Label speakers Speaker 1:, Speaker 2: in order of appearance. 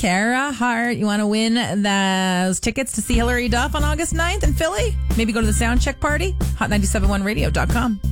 Speaker 1: Kara Hart. You want to win those tickets to see Hilary Duff on August 9th in Philly? Maybe go to the Soundcheck party? Hot971radio.com.